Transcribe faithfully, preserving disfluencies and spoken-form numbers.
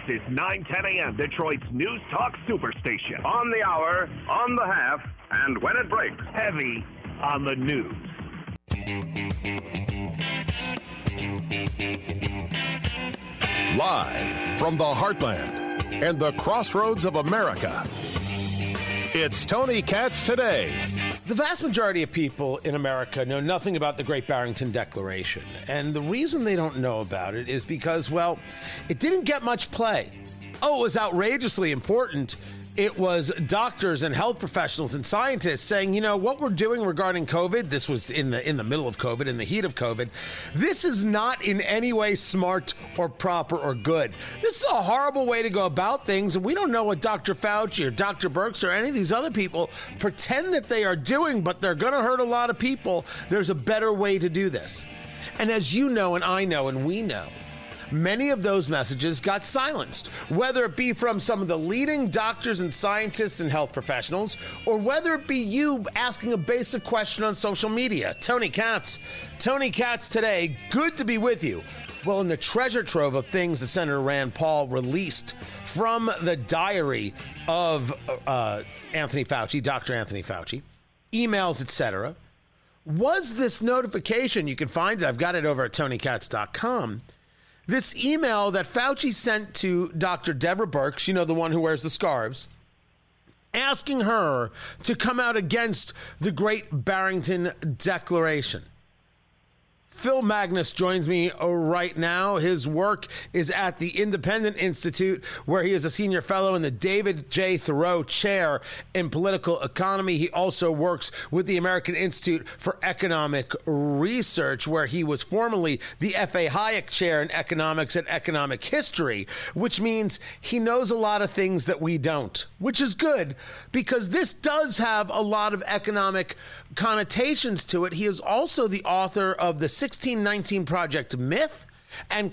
is nine ten a.m., Detroit's News Talk Superstation. On the hour, on the half, and when it breaks. Heavy on the news. Live from the heartland and the crossroads of America, it's Tony Katz Today. The vast majority of people in America know nothing about the Great Barrington Declaration. And the reason they don't know about it is because, well, it didn't get much play. Oh, it was outrageously important. It was doctors and health professionals and scientists saying, you know, what we're doing regarding COVID, this was in the in the middle of COVID, in the heat of COVID, this is not in any way smart or proper or good. This is a horrible way to go about things, and we don't know what Doctor Fauci or Doctor Birx or any of these other people pretend that they are doing, but they're going to hurt a lot of people. There's a better way to do this. And as you know, and I know, and we know, many of those messages got silenced, whether it be from some of the leading doctors and scientists and health professionals, or whether it be you asking a basic question on social media. Tony Katz, Tony Katz Today, good to be with you. Well, in the treasure trove of things that Senator Rand Paul released from the diary of uh, Anthony Fauci, Doctor Anthony Fauci, emails, et cetera, was this notification, you can find it, I've got it over at tony katz dot com, this email that Fauci sent to Doctor Deborah Birx, you know, the one who wears the scarves, asking her to come out against the Great Barrington Declaration. Phil Magnus joins me right now. His work is at the Independent Institute, where he is a senior fellow in the David J. Thoreau Chair in Political Economy. He also works with the American Institute for Economic Research, where he was formerly the F A Hayek Chair in Economics and Economic History, which means he knows a lot of things that we don't, which is good because this does have a lot of economic connotations to it. He is also the author of the sixteen nineteen Project Myth and